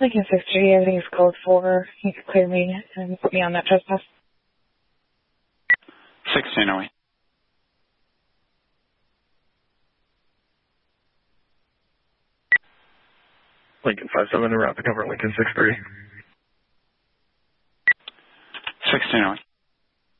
Lincoln 6-3, everything's code 4. You can clear me and put me on that trespass. 1608. Lincoln 5-7, around to cover Lincoln 6-3. 1608.